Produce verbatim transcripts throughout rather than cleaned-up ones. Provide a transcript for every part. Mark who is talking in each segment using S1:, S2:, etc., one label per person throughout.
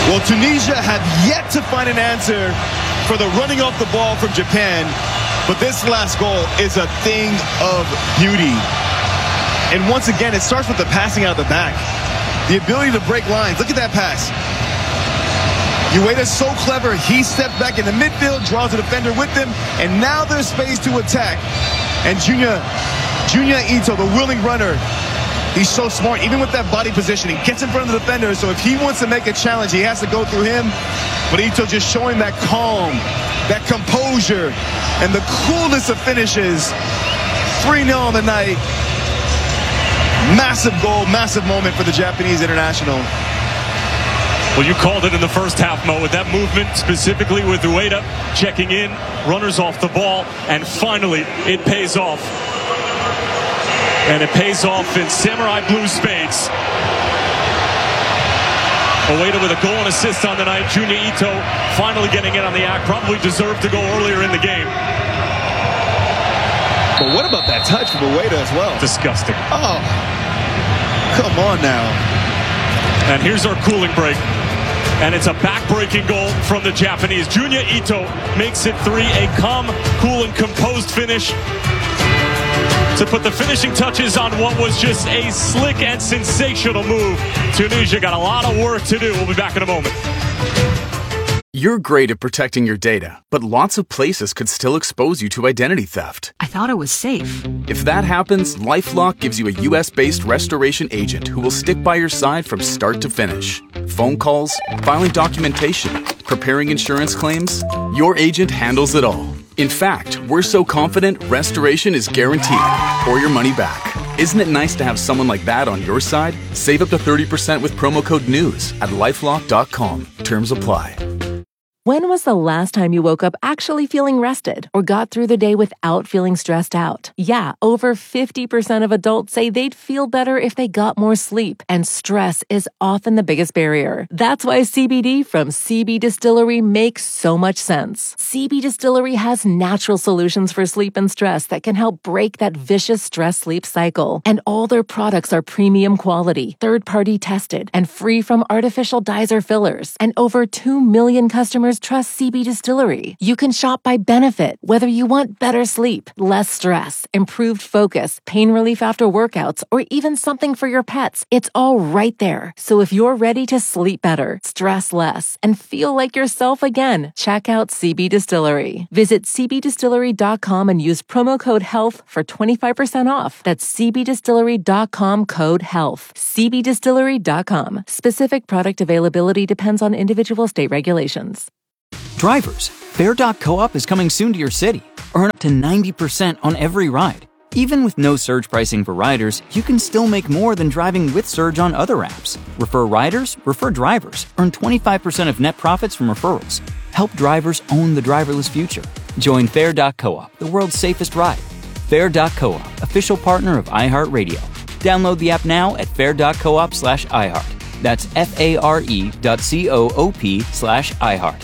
S1: Well, Tunisia have yet to find an answer for the running off the ball from Japan, but this last goal is a thing of beauty. And once again, it starts with the passing out of the back. The ability to break lines. Look at that pass. Ueda's so clever. He steps back in the midfield, draws a defender with him, and now there's space to attack. And Junya, Junya Ito, the willing runner, he's so smart, even with that body positioning, gets in front of the defender, so if he wants to make a challenge, he has to go through him. But Ito just showing that calm, that composure, and the coolness of finishes. three nil on the night. Massive goal, massive moment for the Japanese international.
S2: Well, you called it in the first half, Mo, with that movement, specifically with Ueda checking in, runners off the ball, and finally it pays off. And it pays off in samurai blue spades. Ueda with a goal and assist on the night. Junya Ito finally getting in on the act. Probably deserved to go earlier in the game.
S1: But what about that touch from Ueda as well?
S2: Disgusting.
S1: Oh, come on now.
S2: And here's our cooling break. And it's a back-breaking goal from the Japanese. Junya Ito makes it three. A calm, cool, and composed finish to put the finishing touches on what was just a slick and sensational move. Tunisia got a lot of work to do. We'll be back in a moment.
S3: You're great at protecting your data, but lots of places could still expose you to identity theft.
S4: I thought it was safe.
S3: If that happens, LifeLock gives you a U S-based restoration agent who will stick by your side from start to finish. Phone calls, filing documentation, preparing insurance claims, your agent handles it all. In fact, we're so confident restoration is guaranteed or your money back. Isn't it nice to have someone like that on your side? Save up to thirty percent with promo code NEWS at lifelock dot com. Terms apply.
S5: When was the last time you woke up actually feeling rested or got through the day without feeling stressed out? Yeah, over fifty percent of adults say they'd feel better if they got more sleep, and stress is often the biggest barrier. That's why C B D from C B Distillery makes so much sense. C B Distillery has natural solutions for sleep and stress that can help break that vicious stress-sleep cycle. And all their products are premium quality, third-party tested, and free from artificial dyes or fillers. And over two million customers trust C B Distillery. You can shop by benefit, whether you want better sleep, less stress, improved focus, pain relief after workouts, or even something for your pets. It's all right there. So if you're ready to sleep better, stress less, and feel like yourself again, check out C B Distillery. Visit c b distillery dot com and use promo code HEALTH for twenty-five percent off. That's c b distillery dot com code HEALTH. c b distillery dot com. Specific product availability depends on individual state regulations.
S6: Drivers, Fare dot coop is coming soon to your city. Earn up to ninety percent on every ride. Even with no surge pricing for riders, you can still make more than driving with Surge on other apps. Refer riders, refer drivers. Earn twenty-five percent of net profits from referrals. Help drivers own the driverless future. Join Fare dot coop, the world's safest ride. Fare dot coop, official partner of iHeartRadio. Download the app now at fare dot coop slash iHeart. That's F-A-R-E dot C-O-O-P slash iHeart.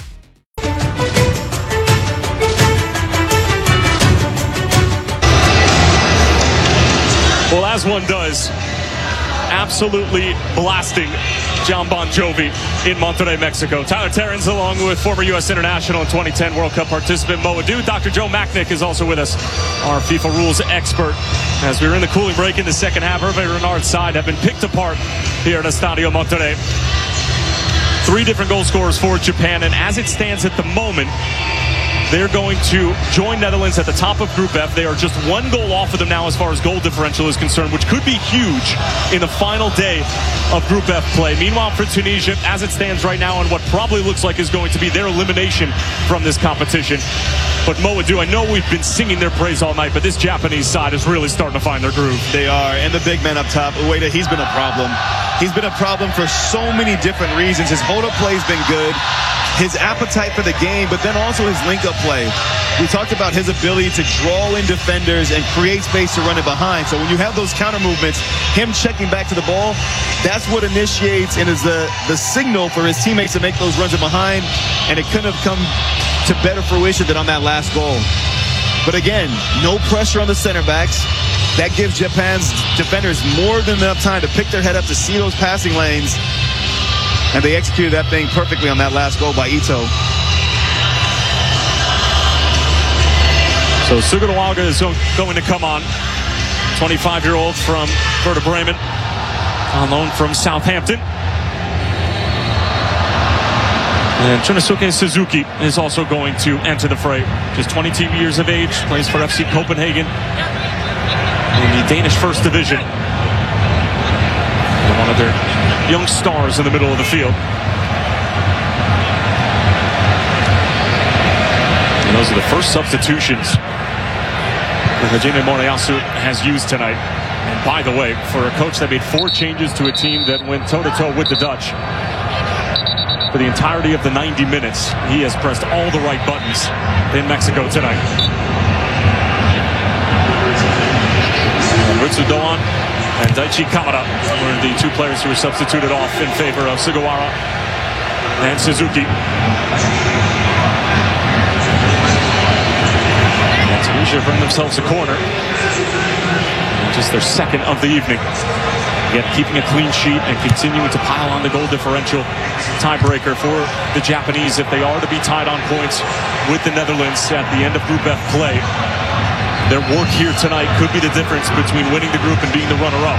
S2: Well, as one does, absolutely blasting John Bon Jovi in Monterrey, Mexico. Tyler Terrence, along with former U S international and twenty ten World Cup participant Mo Adu. Doctor Joe Machnik is also with us, our FIFA rules expert. As we were in the cooling break in the second half, Hervé Renard's side have been picked apart here at Estadio Monterrey. Three different goal scorers for Japan, and as it stands at the moment, they're going to join Netherlands at the top of Group F. They are just one goal off of them now as far as goal differential is concerned, which could be huge in the final day of Group F play. Meanwhile, for Tunisia, as it stands right now, and what probably looks like is going to be their elimination from this competition. But Mo Adu, I know we've been singing their praise all night, but this Japanese side is really starting to find their groove.
S1: They are, and the big man up top, Ueda, he's been a problem. He's been a problem for so many different reasons. His hold-up play's been good. His appetite for the game, but then also his link-up play. We talked about his ability to draw in defenders and create space to run it behind. So when you have those counter movements, him checking back to the ball, that's what initiates and is the, the signal for his teammates to make those runs in behind. And it couldn't have come to better fruition than on that last goal. But again, no pressure on the center backs. That gives Japan's defenders more than enough time to pick their head up to see those passing lanes. And they executed that thing perfectly on that last goal by Ito.
S2: So Sugawara is going to come on. twenty-five-year-old from Werder Bremen, on loan from Southampton. And Shunnosuke Suzuki is also going to enter the fray. Just twenty-two years of age, plays for F C Copenhagen in the Danish First Division. And one of their young stars in the middle of the field. And those are the first substitutions that Hajime Moriyasu has used tonight. And by the way, for a coach that made four changes to a team that went toe-to-toe with the Dutch for the entirety of the ninety minutes, he has pressed all the right buttons in Mexico tonight. Ritsu Doan and Daichi Kamada were the two players who were substituted off in favor of Sugawara and Suzuki. And Tunisia bring themselves a corner. Just their second of the evening. Yet keeping a clean sheet and continuing to pile on the goal differential. Tiebreaker for the Japanese if they are to be tied on points with the Netherlands at the end of Group F play. Their work here tonight could be the difference between winning the group and being the runner-up.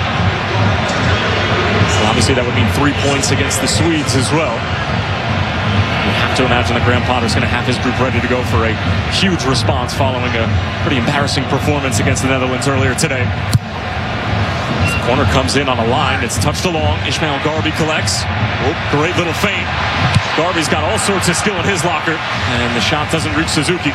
S2: So obviously that would mean three points against the Swedes as well. You have to imagine that Graham Potter's going to have his group ready to go for a huge response following a pretty embarrassing performance against the Netherlands earlier today. The corner comes in on a line. It's touched along. Ismail Garbi collects. Oh, great little feint. Garbi's got all sorts of skill in his locker. And the shot doesn't reach Suzuki.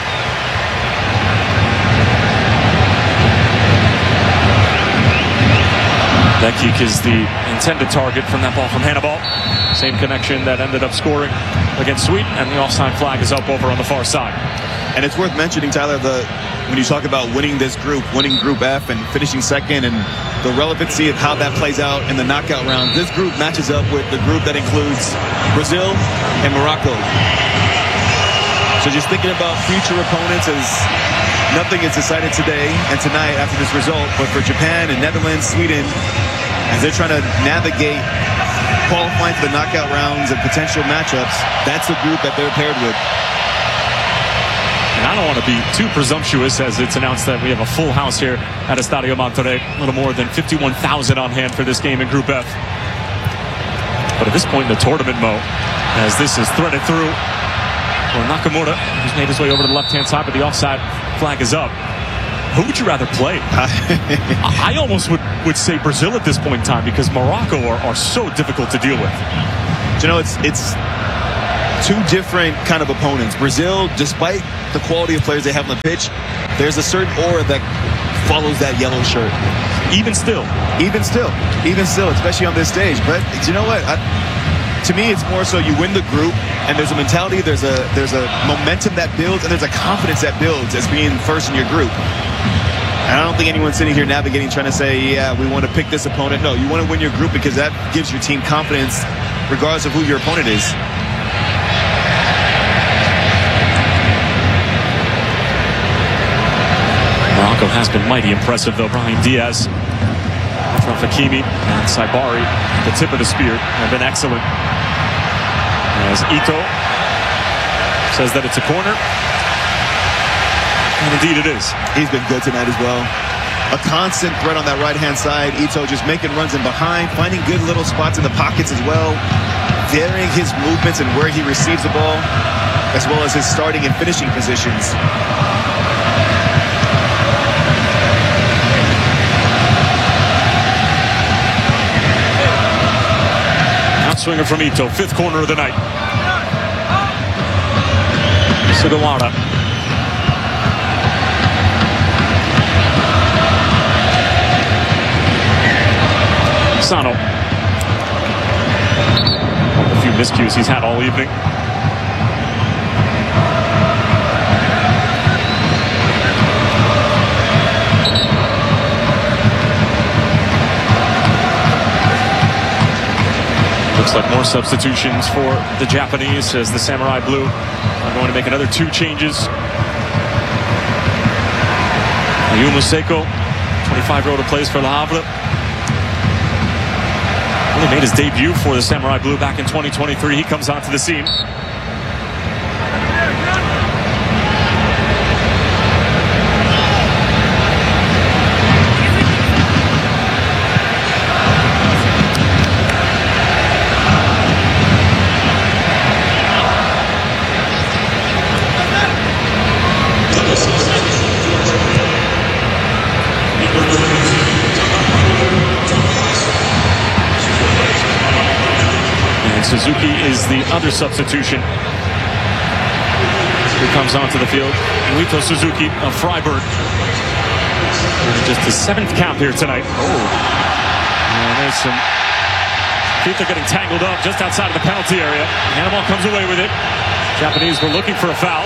S2: Bekik is the intended target from that ball from Hannibal. Same connection that ended up scoring against Sweden, and the offside flag is up over on the far side.
S1: And it's worth mentioning, Tyler, the when you talk about winning this group, winning Group F and finishing second, and the relevancy of how that plays out in the knockout round, this group matches up with the group that includes Brazil and Morocco. So just thinking about future opponents, as nothing is decided today and tonight after this result, but for Japan and Netherlands, Sweden, as they're trying to navigate qualifying for the knockout rounds and potential matchups, that's the group that they're paired with.
S2: And I don't want to be too presumptuous as it's announced that we have a full house here at Estadio Monterrey. A little more than fifty-one thousand on hand for this game in Group F. But at this point in the tournament, Mo, as this is threaded through, well, Nakamura, who's made his way over to the left-hand side, but the offside flag is up. Who would you rather play? I almost would, would say Brazil at this point in time, because Morocco are, are so difficult to deal with.
S1: You know, it's it's two different kind of opponents. Brazil, despite the quality of players they have on the pitch, there's a certain aura that follows that yellow shirt.
S2: Even still.
S1: Even still. Even still, especially on this stage. But you know what? I, to me, it's more so you win the group, and there's a mentality, there's a there's a momentum that builds, and there's a confidence that builds as being first in your group. And I don't think anyone's sitting here navigating trying to say, yeah, we want to pick this opponent. No, you want to win your group because that gives your team confidence regardless of who your opponent is.
S2: Morocco has been mighty impressive, though. Brahim Diaz, Achraf Hakimi, and Saibari, the tip of the spear, have been excellent. As Ito says that it's a corner. And indeed it is.
S1: He's been good tonight as well. A constant threat on that right-hand side. Ito just making runs in behind, finding good little spots in the pockets as well, varying his movements and where he receives the ball, as well as his starting and finishing positions.
S2: Outswinger from Ito, fifth corner of the night. Sugawara. Sano. A few miscues he's had all evening. Looks like more substitutions for the Japanese as the Samurai Blue are going to make another two changes. Ayumu Seiko, twenty-five-year-old, plays for Le Havre. He made his debut for the Samurai Blue back in twenty twenty-three. He comes onto the scene. Suzuki is the other substitution who comes onto the field. Lito Suzuki of Freiburg. Just his seventh cap here tonight. Oh. And there's some feet are getting tangled up just outside of the penalty area. Hannibal comes away with it. Japanese were looking for a foul.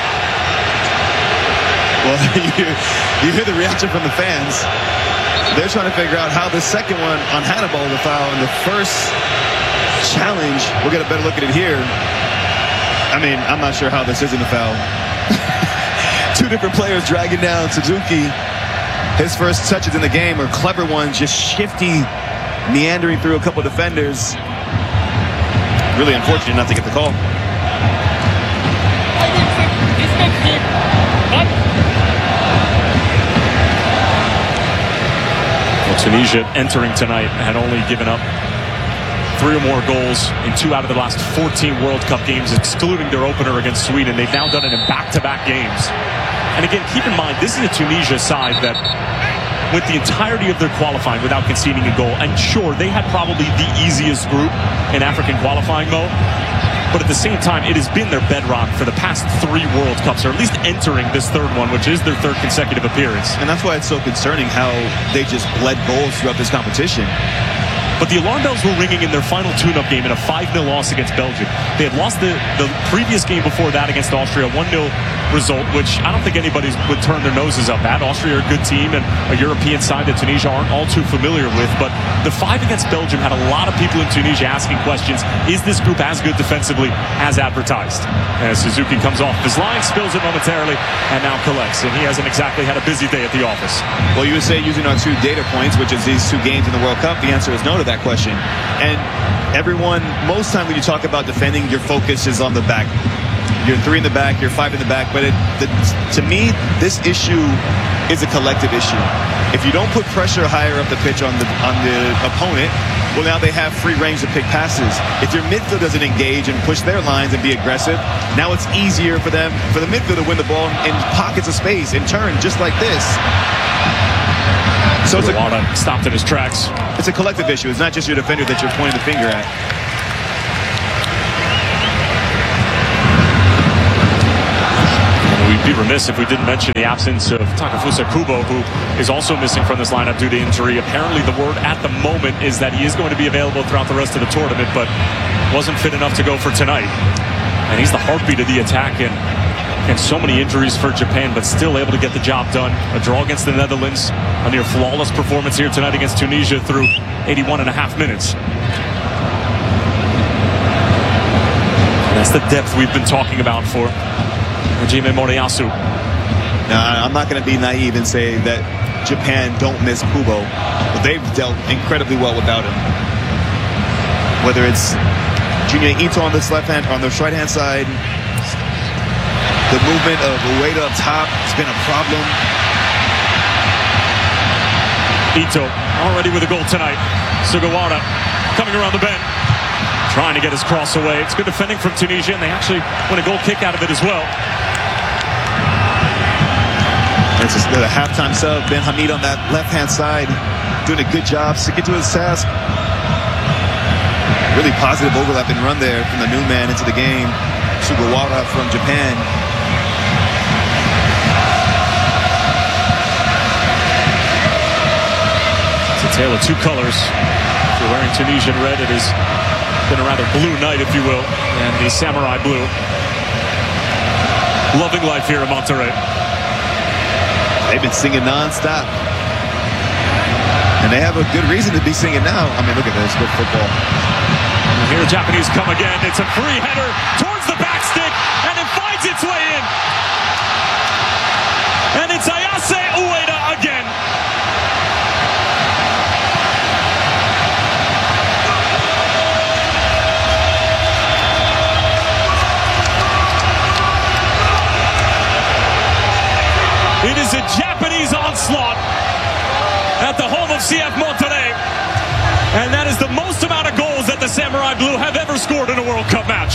S1: Well, you, you hear the reaction from the fans. They're trying to figure out how the second one on Hannibal was a foul, and the first challenge, we'll get a better look at it here. I mean, I'm not sure how this isn't a foul. Two different players dragging down Suzuki. His first touches in the game are clever ones, just shifty, meandering through a couple defenders. Really unfortunate not to get the call.
S2: Well, Tunisia entering tonight had only given up three or more goals in two out of the last fourteen World Cup games, excluding their opener against Sweden. They've now done it in back-to-back games. And again, keep in mind, this is a Tunisia side that went the entirety of their qualifying without conceding a goal. And sure, they had probably the easiest group in African qualifying mode. But at the same time, it has been their bedrock for the past three World Cups, or at least entering this third one, which is their third consecutive appearance.
S1: And that's why it's so concerning how they just bled goals throughout this competition.
S2: But the alarm bells were ringing in their final tune-up game in a five nil loss against Belgium. They had lost the, the previous game before that against Austria, one nil result, which I don't think anybody would turn their noses up at. Austria are a good team and a European side that Tunisia aren't all too familiar with. But the five against Belgium had a lot of people in Tunisia asking questions. Is this group as good defensively as advertised? As Suzuki comes off his line, spills it momentarily, and now collects. And he hasn't exactly had a busy day at the office.
S1: Well, you would say using our two data points, which is these two games in the World Cup, the answer is no to that question. And everyone, most time when you talk about defending, your focus is on the back. You're three in the back, you're five in the back. But it, the, to me, this issue is a collective issue. If you don't put pressure higher up the pitch on the on the opponent, well, now they have free range to pick passes. If your midfield doesn't engage and push their lines and be aggressive, now it's easier for them, for the midfield to win the ball in pockets of space and turn just like this. So it's a,
S2: stopped in his tracks.
S1: It's a collective issue. It's not just your defender that you're pointing the finger at.
S2: We'd be remiss if we didn't mention the absence of Takefusa Kubo, who is also missing from this lineup due to injury. Apparently the word at the moment is that he is going to be available throughout the rest of the tournament, but wasn't fit enough to go for tonight. And he's the heartbeat of the attack, and and so many injuries for Japan, but still able to get the job done. A draw against the Netherlands, a near flawless performance here tonight against Tunisia through eighty-one and a half minutes. And that's the depth we've been talking about for Hajime Moriyasu.
S1: Now, I'm not going to be naive and say that Japan don't miss Kubo, but they've dealt incredibly well without him. Whether it's Junya Ito on this left hand, on the right hand side, the movement of Ueda up top has been a problem.
S2: Ito already with a goal tonight. Sugawara coming around the bend, trying to get his cross away. It's good defending from Tunisia, and they actually win a goal kick out of it as well.
S1: It's a, a halftime sub. Ben Hamid on that left-hand side, doing a good job, sticking to his task. Really positive overlapping run there from the new man into the game. Sugawara from Japan.
S2: It's a tale of two colors. If you're wearing Tunisian red, it has been a rather blue night, if you will, and the samurai blue. Loving life here in Monterrey.
S1: They've been singing non-stop. And they have a good reason to be singing now. I mean, look at this, good football.
S2: And here the Japanese come again. It's a free header towards the back stick, and it finds its way in. And it's Ayase Ueda again. Japanese onslaught at the home of C F Monterrey. And that is the most amount of goals that the Samurai Blue have ever scored in a World Cup match.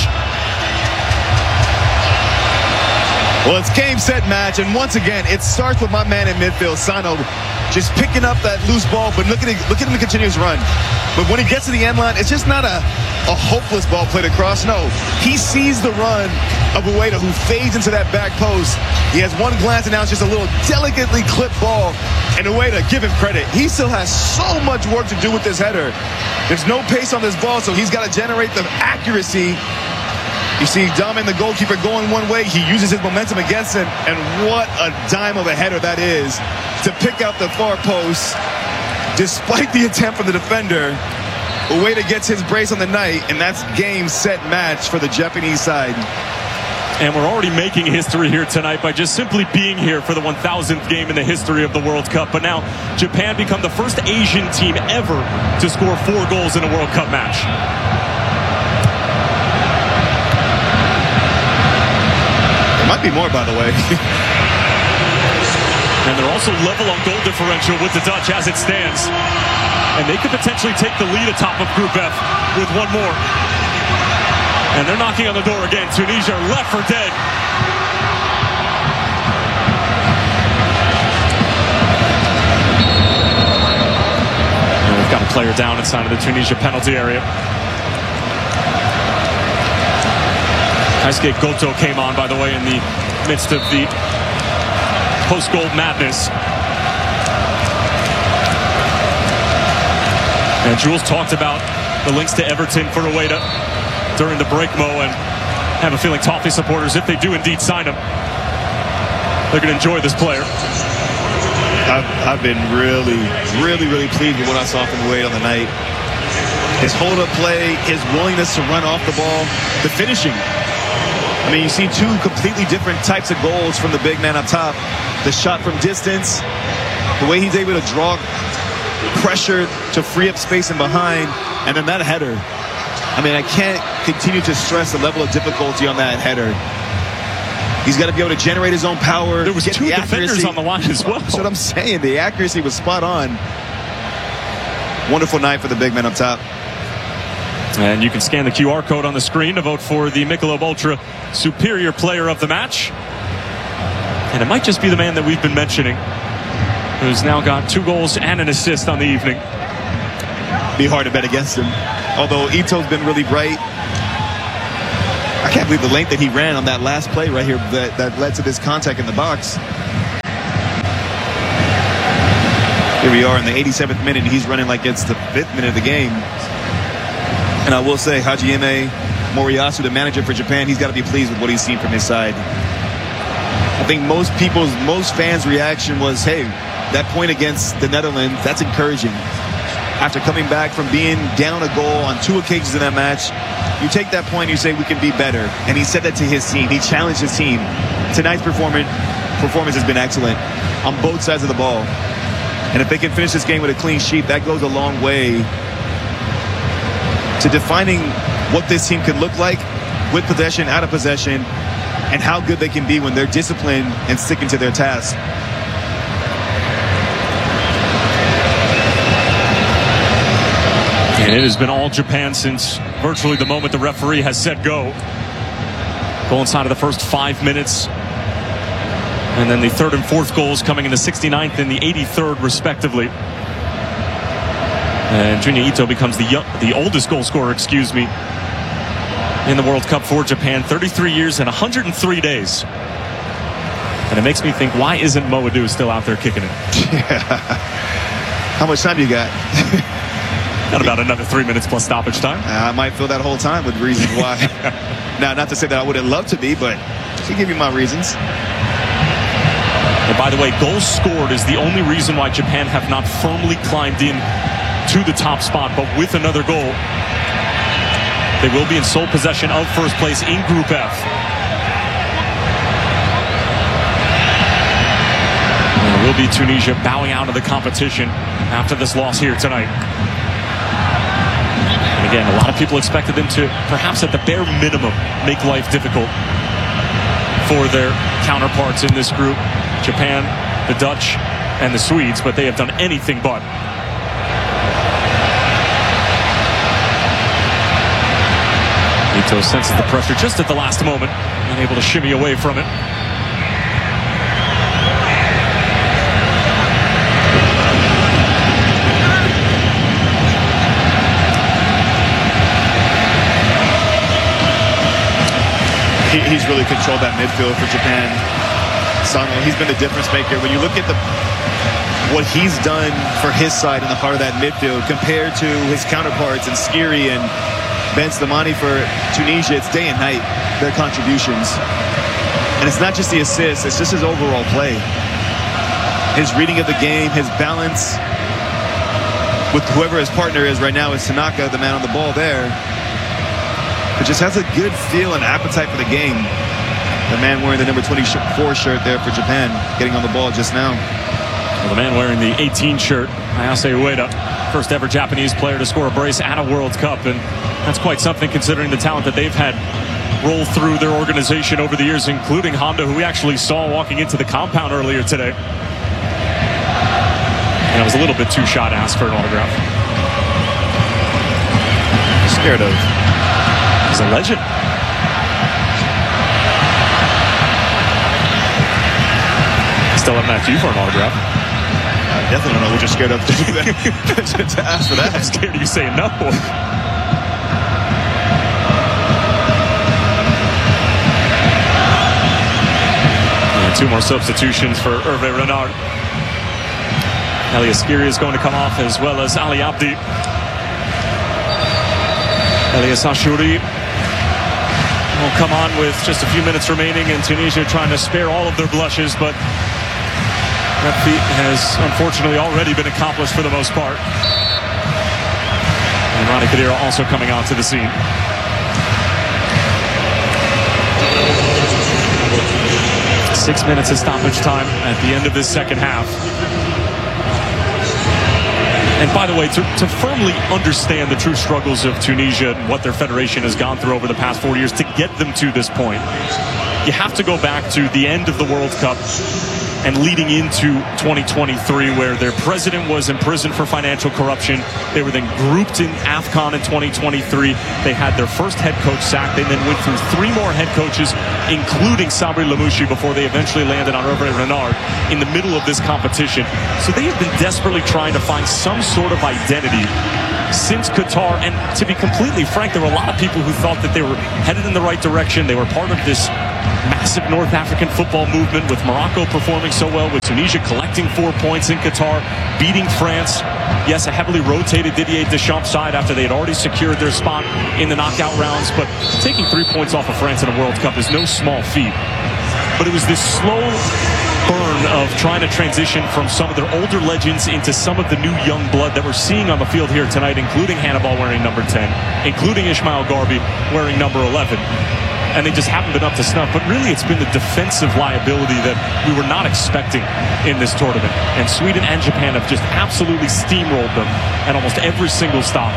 S1: Well, it's game, set, match, and once again, it starts with my man in midfield, Sano, just picking up that loose ball, but look at, it, look at him in continuous run. But when he gets to the end line, it's just not a, a hopeless ball played across. No, he sees the run of Ueda, who fades into that back post. He has one glance, and now it's just a little delicately clipped ball. And Ueda, give him credit. He still has so much work to do with this header. There's no pace on this ball, so he's got to generate the accuracy. You see Dom and the goalkeeper going one way. He uses his momentum against him. And what a dime of a header that is to pick out the far post. Despite the attempt from the defender, Ueda gets his brace on the night, and that's game, set, match for the Japanese side.
S2: And we're already making history here tonight by just simply being here for the one thousandth game in the history of the World Cup. But now Japan become the first Asian team ever to score four goals in a World Cup match.
S1: Might be more, by the way.
S2: And they're also level on goal differential with the Dutch as it stands. And they could potentially take the lead atop of Group F with one more. And they're knocking on the door again. Tunisia left for dead. And we've got a player down inside of the Tunisia penalty area. Keisuke Goto came on, by the way, in the midst of the post-goal madness. And Jules talked about the links to Everton for Ueda during the break, Mo, and I have a feeling Toffee supporters, if they do indeed sign him, they're going to enjoy this player.
S1: I've, I've been really, really, really pleased with what I saw from Ueda on the night. His hold-up play, his willingness to run off the ball, the finishing. I mean, you see two completely different types of goals from the big man up top. The shot from distance, the way he's able to draw pressure to free up space in behind, and then that header. I mean, I can't continue to stress the level of difficulty on that header. He's got to be able to generate his own power.
S2: There was two
S1: the
S2: defenders
S1: accuracy
S2: on the line as well.
S1: That's what I'm saying. The accuracy was spot on. Wonderful night for the big man up top.
S2: And you can scan the Q R code on the screen to vote for the Michelob Ultra Superior Player of the Match. And it might just be the man that we've been mentioning, who's now got two goals and an assist on the evening.
S1: Be hard to bet against him. Although Ito's been really bright. I can't believe the length that he ran on that last play right here that, that led to this contact in the box. Here we are in the eighty-seventh minute, and he's running like it's the fifth minute of the game. And I will say, Hajime Moriyasu, the manager for Japan, he's got to be pleased with what he's seen from his side. I think most people's, most fans' reaction was, hey, that point against the Netherlands, that's encouraging. After coming back from being down a goal on two occasions in that match, you take that point and you say, we can be better. And he said that to his team. He challenged his team. Tonight's performance, performance has been excellent on both sides of the ball. And if they can finish this game with a clean sheet, that goes a long way to defining what this team could look like with possession, out of possession, and how good they can be when they're disciplined and sticking to their task.
S2: And it has been all Japan since virtually the moment the referee has said go. Goal inside of the first five minutes. And then the third and fourth goals coming in the sixty-ninth and the eighty-third, respectively. And Junya Ito becomes the young, the oldest goal scorer, excuse me, in the World Cup for Japan. thirty-three years and one hundred three days. And it makes me think, why isn't Mo Adu still out there kicking it?
S1: Yeah. How much time you got?
S2: Got about another three minutes plus stoppage time.
S1: I might fill that whole time with reasons why. Now, not to say that I wouldn't love to be, but to give you my reasons.
S2: And by the way, goals scored is the only reason why Japan have not firmly climbed in to the top spot, but with another goal, they will be in sole possession of first place in Group F. And it will be Tunisia bowing out of the competition after this loss here tonight. And again, a lot of people expected them to, perhaps at the bare minimum, make life difficult for their counterparts in this group. Japan the Dutch and the Swedes, but they have done anything but. Ito senses the pressure just at the last moment, unable to shimmy away from it.
S1: He, he's really controlled that midfield for Japan. Sano, he's been the difference maker. When you look at the what he's done for his side in the heart of that midfield compared to his counterparts in Skiri and Ben Slimani for Tunisia, it's day and night, their contributions. And it's not just the assists, it's just his overall play. His reading of the game, his balance with whoever his partner is right now is Tanaka, the man on the ball there. But just has a good feel and appetite for the game. The man wearing the number twenty-four shirt there for Japan, getting on the ball just now.
S2: Well, the man wearing the eighteen shirt, Ayase Ueda, first ever Japanese player to score a brace at a World Cup, and that's quite something considering the talent that they've had roll through their organization over the years, including Honda, who we actually saw walking into the compound earlier today. And I was a little bit too shy to ask for an autograph.
S1: Scared of.
S2: He's a legend. Still haven't asked you for an autograph.
S1: I definitely don't know what you're scared of to, to ask for that.
S2: I'm scared of you saying no. And two more substitutions for Hervé Renard. Elias Skiri is going to come off, as well as Ali Abdi. Elias Ashuri will come on with just a few minutes remaining, and Tunisia trying to spare all of their blushes, but that feat has unfortunately already been accomplished for the most part. And Rani Khedira also coming onto the scene. Six minutes of stoppage time at the end of this second half. And by the way, to, to firmly understand the true struggles of Tunisia and what their federation has gone through over the past four years to get them to this point, you have to go back to the end of the World Cup and leading into twenty twenty-three, where their president was imprisoned for financial corruption. They were then grouped in AFCON in twenty twenty-three. They had their first head coach sacked. They then went through three more head coaches, including Sabri Lamouchi, before they eventually landed on Hervé Renard in the middle of this competition. So they have been desperately trying to find some sort of identity since Qatar. And to be completely frank, there were a lot of people who thought that they were headed in the right direction. They were part of this massive North African football movement, with Morocco performing so well, with Tunisia collecting four points in Qatar, beating France. Yes, a heavily rotated Didier Deschamps side after they had already secured their spot in the knockout rounds, but taking three points off of France in a World Cup is no small feat. But it was this slow burn of trying to transition from some of their older legends into some of the new young blood that we're seeing on the field here tonight, including Hannibal wearing number ten, including Ismail Garbi wearing number eleven. And they just haven't been up to snuff. But really, it's been the defensive liability that we were not expecting in this tournament. And Sweden and Japan have just absolutely steamrolled them at almost every single stop.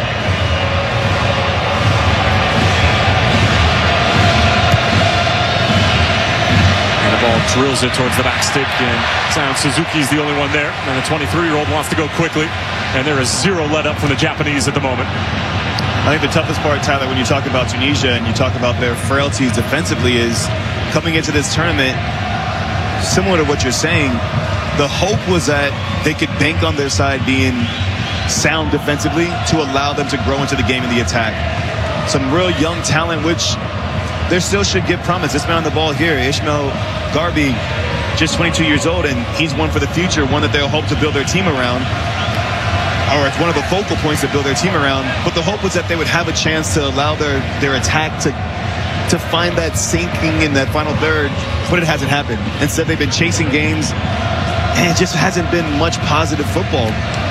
S2: And the ball drills it towards the back stick, and Sion Suzuki's the only one there. And the twenty-three-year-old wants to go quickly. And there is zero let up from the Japanese at the moment.
S1: I think the toughest part, Tyler, when you talk about Tunisia and you talk about their frailties defensively, is coming into this tournament, similar to what you're saying, the hope was that they could bank on their side being sound defensively to allow them to grow into the game in the attack. Some real young talent, which there still should give promise. This man on the ball here, Ismail Garbi, just twenty-two years old, and he's one for the future, one that they'll hope to build their team around. Or it's one of the focal points to build their team around. But the hope was that they would have a chance to allow their, their attack to to find that sinking in that final third, but it hasn't happened. Instead, they've been chasing games, and it just hasn't been much positive football.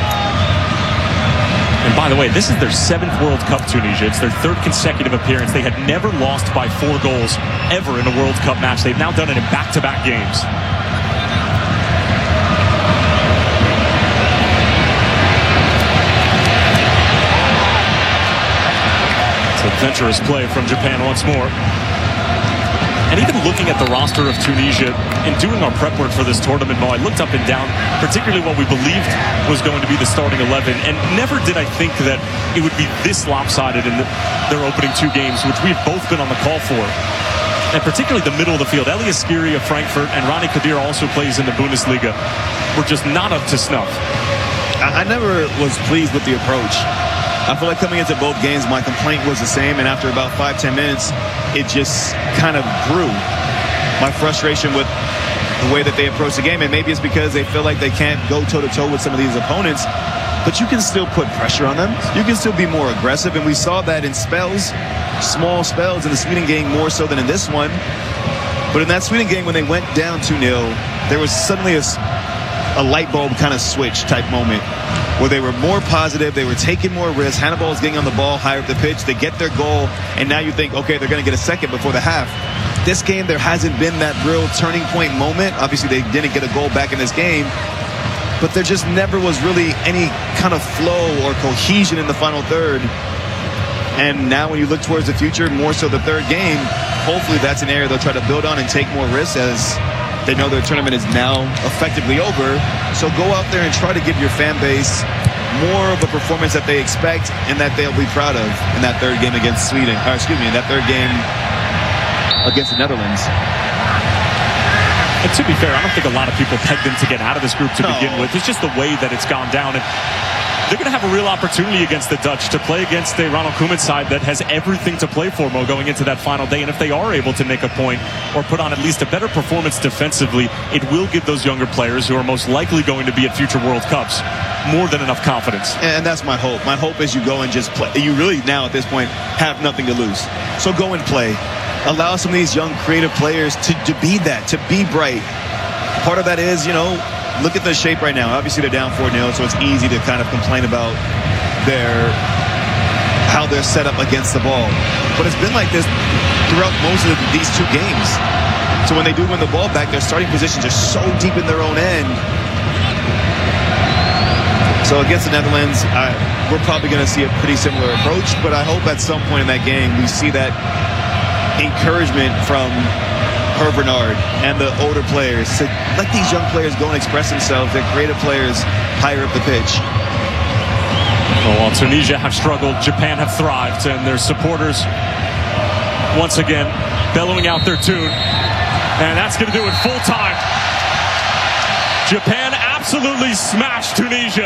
S2: And by the way, this is their seventh World Cup, Tunisia. It's their third consecutive appearance. They had never lost by four goals ever in a World Cup match. They've now done it in back-to-back games. Adventurous play from Japan once more. And even looking at the roster of Tunisia, in doing our prep work for this tournament, Mo, I looked up and down, particularly what we believed was going to be the starting eleven, and never did I think that it would be this lopsided in the, their opening two games, which we've both been on the call for. And particularly the middle of the field. Elias Skiri of Frankfurt and Rani Kadir also plays in the Bundesliga. We're just not up to snuff.
S1: I, I never was pleased with the approach. I feel like coming into both games, my complaint was the same, and after about five, ten minutes, it just kind of grew. My frustration with the way that they approach the game, and maybe it's because they feel like they can't go toe-to-toe with some of these opponents, but you can still put pressure on them. You can still be more aggressive, and we saw that in spells, small spells in the Sweden game more so than in this one. But in that Sweden game, when they went down two nil, there was suddenly a, a light bulb kind of switch type moment where they were more positive, they were taking more risks. Hannibal is getting on the ball higher up the pitch, they get their goal, and now you think, okay, they're going to get a second before the half. This game, there hasn't been that real turning point moment. Obviously, they didn't get a goal back in this game, but there just never was really any kind of flow or cohesion in the final third. And now when you look towards the future, more so the third game, hopefully that's an area they'll try to build on and take more risks, as they know their tournament is now effectively over. So go out there and try to give your fan base more of a performance that they expect and that they'll be proud of in that third game against Sweden. Or excuse me, in that third game against the Netherlands.
S2: And to be fair, I don't think a lot of people pegged them to get out of this group to
S1: no.
S2: begin with. It's just the way that it's gone down. And they're going to have a real opportunity against the Dutch to play against a Ronald Koeman side that has everything to play for, Mo, going into that final day. And if they are able to nick a point or put on at least a better performance defensively, it will give those younger players who are most likely going to be at future World Cups more than enough confidence.
S1: And that's my hope. My hope is you go and just play. You really now at this point have nothing to lose. So go and play. Allow some of these young creative players to, to be that, to be bright. Part of that is, you know, look at the shape right now. Obviously, they're down four nil, so it's easy to kind of complain about their how they're set up against the ball. But it's been like this throughout most of the, these two games. So when they do win the ball back, their starting positions are so deep in their own end. So against the Netherlands, I, we're probably going to see a pretty similar approach. But I hope at some point in that game we see that encouragement from Hervé Renard and the older players to let these young players go and express themselves. They're creative players higher up the pitch.
S2: Well, while Tunisia have struggled, Japan have thrived, and their supporters once again bellowing out their tune. And that's going to do it full time. Japan absolutely smashed Tunisia,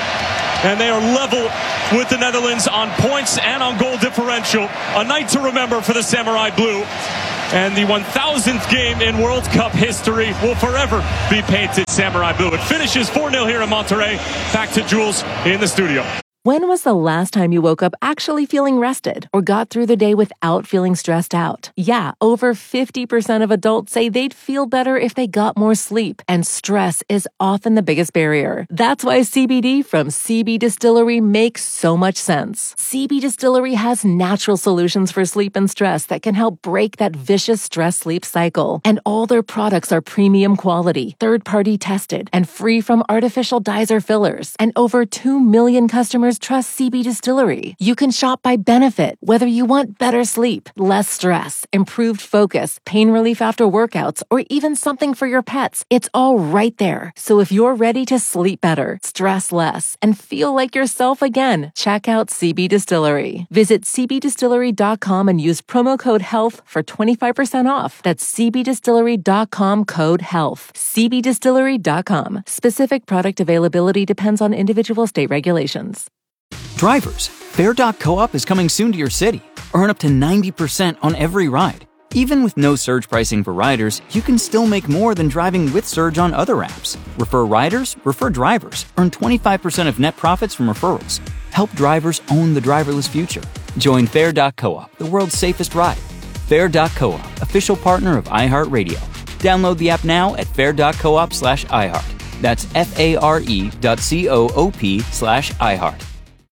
S2: and they are level with the Netherlands on points and on goal differential. A night to remember for the Samurai Blue. And the one thousandth game in World Cup history will forever be painted Samurai Blue. It finishes four nil here in Monterrey. Back to Jules in the studio.
S5: When was the last time you woke up actually feeling rested or got through the day without feeling stressed out? Yeah, over fifty percent of adults say they'd feel better if they got more sleep, and stress is often the biggest barrier. That's why C B D from C B Distillery makes so much sense. C B Distillery has natural solutions for sleep and stress that can help break that vicious stress-sleep cycle. And all their products are premium quality, third-party tested, and free from artificial dyes or fillers. And over two million customers trust C B Distillery. You can shop by benefit, whether you want better sleep, less stress, improved focus, pain relief after workouts, or even something for your pets. It's all right there. So if you're ready to sleep better, stress less, and feel like yourself again, check out C B Distillery. Visit c b distillery dot com and use promo code HEALTH for twenty-five percent off. That's c b distillery dot com code HEALTH. c b distillery dot com. Specific product availability depends on individual state regulations.
S6: Drivers, Fare dot coop is coming soon to your city. Earn up to ninety percent on every ride. Even with no surge pricing for riders, you can still make more than driving with Surge on other apps. Refer riders, refer drivers. Earn twenty-five percent of net profits from referrals. Help drivers own the driverless future. Join Fare dot coop, the world's safest ride. Fare dot coop, official partner of iHeartRadio. Download the app now at fare dot coop slash iHeart. That's F-A-R-E dot C-O-O-P slash iHeart.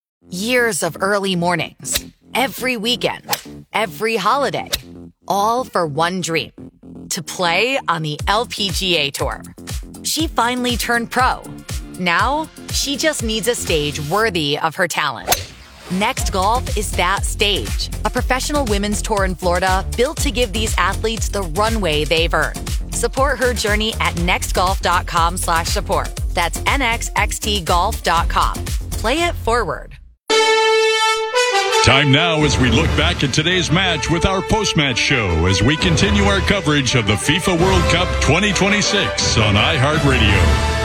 S4: Years of early mornings, every weekend, every holiday, all for one dream, to play on the L P G A Tour. She finally turned pro. Now, she just needs a stage worthy of her talent. Next Golf is that stage, a professional women's tour in Florida built to give these athletes the runway they've earned. Support her journey at nextgolf.com slash support. That's nxxtgolf dot com. Play it forward.
S7: Time now as we look back at today's match with our post-match show as we continue our coverage of the FIFA World Cup twenty twenty-six on iHeartRadio.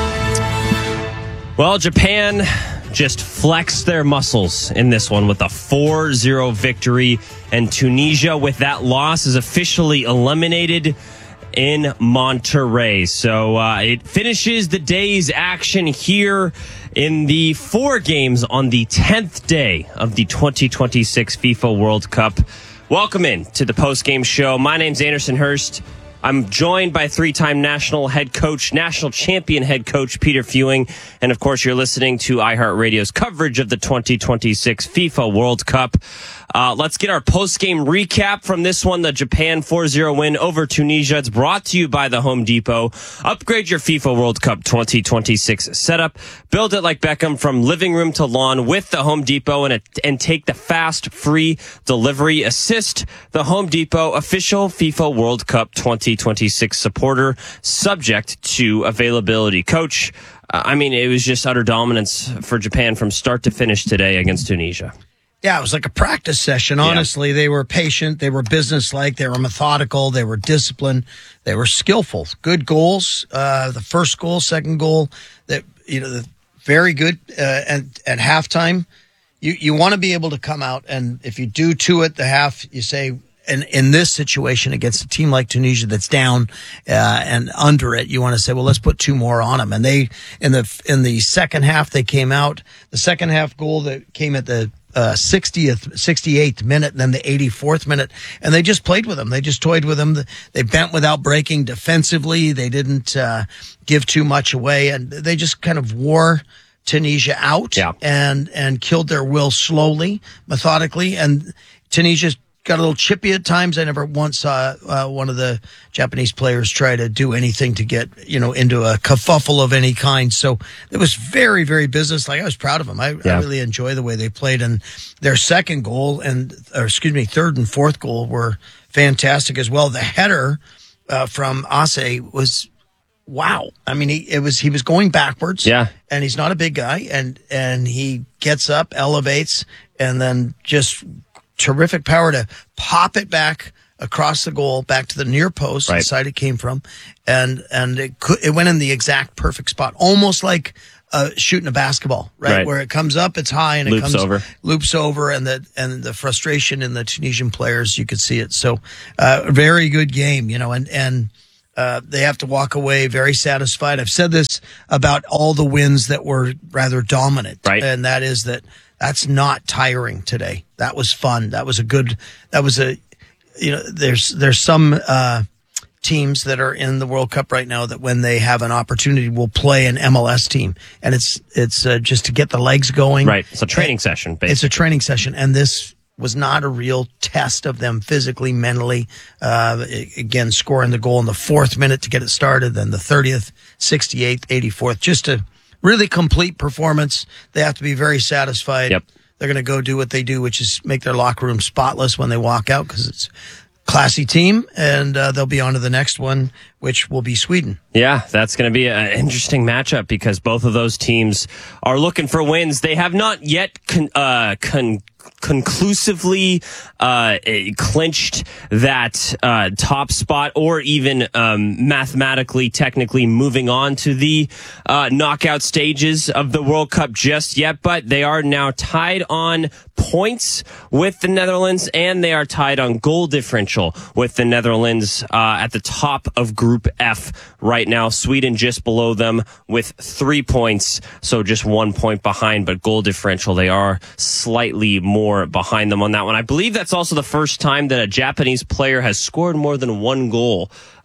S8: Well, Japan just flexed their muscles in this one with a four zero victory, and Tunisia, with that loss, is officially eliminated in Monterrey. So uh, it finishes the day's action here in the four games on the tenth day of the twenty twenty-six FIFA World Cup. Welcome in to the post-game show. My name's Anderson Hurst. I'm joined by three-time national head coach, national champion head coach Peter Fewing. And, of course, you're listening to iHeartRadio's coverage of the twenty twenty-six FIFA World Cup. Uh, let's get our post-game recap from this one, the Japan four zero win over Tunisia. It's brought to you by the Home Depot. Upgrade your FIFA World Cup twenty twenty-six setup. Build it like Beckham from living room to lawn with the Home Depot, and, a, and take the fast, free delivery. Assist the Home Depot official FIFA World Cup twenty twenty-six supporter, subject to availability. Coach, uh, I mean, it was just utter dominance for Japan from start to finish today against Tunisia.
S9: Yeah, it was like a practice session. Honestly, yeah. They were patient. They were businesslike. They were methodical. They were disciplined. They were skillful. Good goals. Uh, the first goal, second goal, that you know, the, very good. Uh, and at halftime, you you want to be able to come out, and if you do two at the half, you say. And in this situation against a team like Tunisia that's down uh, and under it, you want to say, well, let's put two more on them. And they in the in the second half, they came out. The second half goal that came at the uh, sixtieth, sixty-eighth minute, and then the eighty-fourth minute, and they just played with them. They just toyed with them. They bent without breaking defensively. They didn't uh, give too much away, and they just kind of wore Tunisia out
S8: yeah.
S9: and and killed their will slowly, methodically, and Tunisia got a little chippy at times. I never once saw uh, one of the Japanese players try to do anything to get, you know, into a kerfuffle of any kind. So it was very, very businesslike. I was proud of them. I, yeah. I really enjoy the way they played. And their second goal and, or excuse me, third and fourth goal were fantastic as well. The header uh, from Ase was, wow. I mean, he, it was, he was going backwards.
S8: Yeah.
S9: And he's not a big guy. And, and he gets up, elevates, and then just terrific power to pop it back across the goal, back to the near post,
S8: right.
S9: the side it came from, and and it could, it went in the exact perfect spot, almost like uh, shooting a basketball, right?
S8: right?
S9: Where it comes up, it's high, and
S8: loops
S9: it comes
S8: over,
S9: loops over, and the and the frustration in the Tunisian players, you could see it. So, uh, very good game, you know, and and. Uh, they have to walk away very satisfied. I've said this about all the wins that were rather dominant,
S8: right?
S9: And that is that that's not tiring today. That was fun. That was a good, that was a, you know, there's, there's some, uh, teams that are in the World Cup right now that when they have an opportunity will play an M L S team. And it's, it's, uh, just to get the legs going.
S8: Right. It's a training and, session, basically.
S9: It's a training session. And this was not a real test of them physically, mentally. Uh, again, scoring the goal in the fourth minute to get it started, then the thirtieth, sixty-eighth, eighty-fourth, just a really complete performance. They have to be very satisfied.
S8: Yep.
S9: They're going to go do what they do, which is make their locker room spotless when they walk out because it's a classy team, and uh, they'll be on to the next one, which will be Sweden.
S8: Yeah, that's going to be an interesting matchup because both of those teams are looking for wins. They have not yet con- uh, con- conclusively uh, clinched that uh, top spot or even um, mathematically, technically moving on to the uh, knockout stages of the World Cup just yet, but they are now tied on points with the Netherlands, and they are tied on goal differential with the Netherlands uh, at the top of Group F right now. Sweden just below them with three points, so just one point behind, but goal differential, they are slightly more behind them on that one. I believe that's also the first time that a Japanese player has scored more than one goal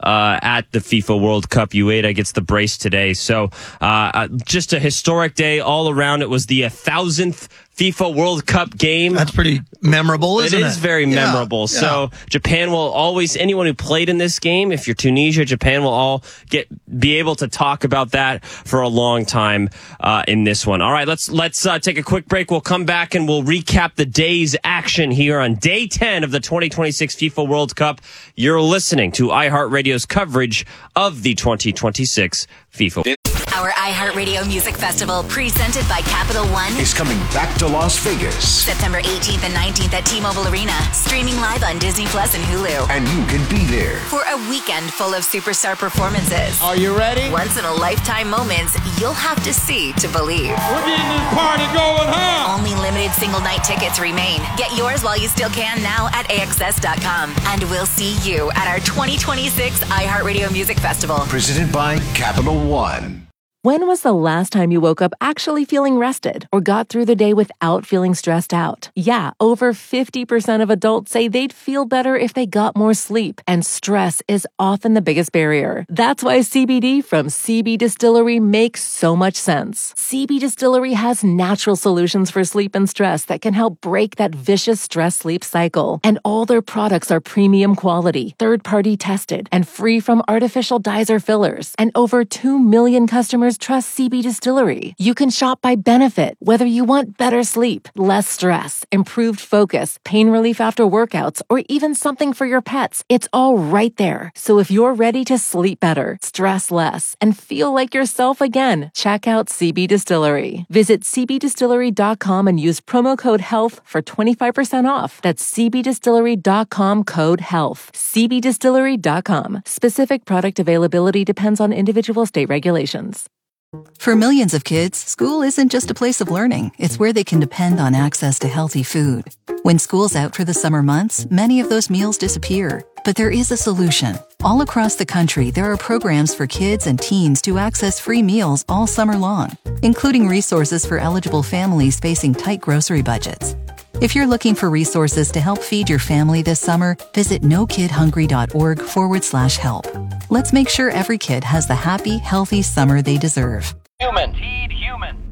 S8: uh, at the FIFA World Cup. Ueda gets the brace today. So uh, just a historic day all around. It was the thousandth FIFA World Cup game.
S9: That's pretty memorable, isn't it?
S8: It is very memorable.
S9: Yeah,
S8: so
S9: yeah.
S8: Japan will always, anyone who played in this game, if you're Tunisia, Japan will all get be able to talk about that for a long time uh, in this one. All right, let's let's uh, take a quick break. We'll come back and we'll recap the day's action here on day ten of the twenty twenty-six FIFA World Cup. You're listening to iHeartRadio's coverage of the twenty twenty-six FIFA.
S4: Our iHeartRadio Music Festival, presented by Capital One,
S10: is coming back to Las Vegas.
S4: September eighteenth and nineteenth at T-Mobile Arena, streaming live on Disney Plus and Hulu.
S10: And you can be there
S4: For a weekend full of superstar performances.
S11: Are you ready?
S4: Once-in-a-lifetime moments you'll have to see to believe.
S11: We're getting this party going, huh?
S4: Only limited single-night tickets remain. Get yours while you still can now at A X S dot com. And we'll see you at our twenty twenty-six iHeartRadio Music Festival.
S10: Presented by Capital One.
S5: When was the last time you woke up actually feeling rested or got through the day without feeling stressed out? Yeah, over fifty percent of adults say they'd feel better if they got more sleep, and stress is often the biggest barrier. That's why C B D from C B Distillery makes so much sense. C B Distillery has natural solutions for sleep and stress that can help break that vicious stress-sleep cycle. And all their products are premium quality, third-party tested, and free from artificial dyes or fillers. And over two million customers trust C B Distillery. You can shop by benefit, whether you want better sleep, less stress, improved focus, pain relief after workouts, or even something for your pets. It's all right there. So if you're ready to sleep better, stress less, and feel like yourself again, check out C B Distillery. Visit C B distillery dot com and use promo code HEALTH for twenty-five percent off. That's C B distillery dot com code HEALTH. C B distillery dot com. Specific product availability depends on individual state regulations.
S12: For millions of kids, school isn't just a place of learning. It's where they can depend on access to healthy food. When school's out for the summer months, many of those meals disappear. But there is a solution. All across the country, there are programs for kids and teens to access free meals all summer long, including resources for eligible families facing tight grocery budgets. If you're looking for resources to help feed your family this summer, visit nokidhungry.org forward slash help. Let's make sure every kid has the happy, healthy summer they deserve.
S13: Human. Feed human.